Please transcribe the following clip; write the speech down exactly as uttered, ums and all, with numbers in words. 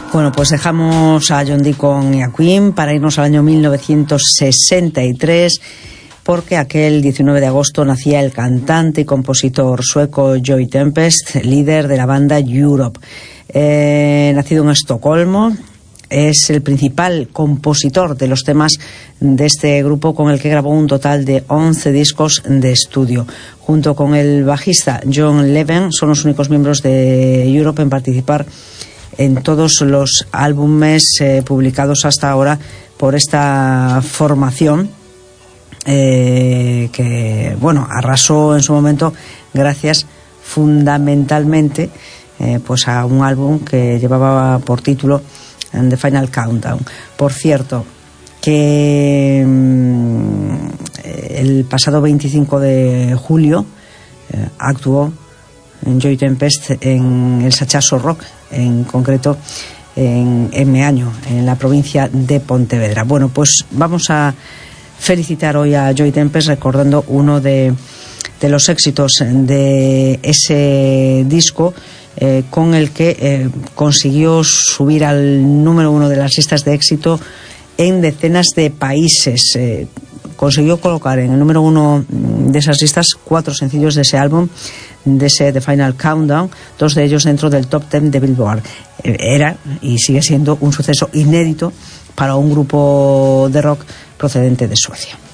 Bueno, pues dejamos a John Deacon y a Queen para irnos al año mil novecientos sesenta y tres, porque aquel diecinueve de agosto nacía el cantante y compositor sueco Joey Tempest, líder de la banda Europe. Eh, nacido en Estocolmo, es el principal compositor de los temas de este grupo, con el que grabó un total de once discos de estudio. Junto con el bajista John Leven, son los únicos miembros de Europe en participar en todos los álbumes eh, publicados hasta ahora por esta formación, eh, que, bueno, arrasó en su momento gracias fundamentalmente eh, pues a un álbum que llevaba por título The Final Countdown. Por cierto, que mmm, el pasado veinticinco de julio eh, actuó en Joey Tempest en el Sachazo Rock, en concreto en, en Meaño, en la provincia de Pontevedra. Bueno, pues vamos a felicitar hoy a Joey Tempest recordando uno de, de los éxitos de ese disco, eh, con el que eh, consiguió subir al número uno de las listas de éxito en decenas de países. Eh, consiguió colocar en el número uno de esas listas cuatro sencillos de ese álbum, de ese The Final Countdown, dos de ellos dentro del top ten de Billboard. Era y sigue siendo un suceso inédito para un grupo de rock procedente de Suecia.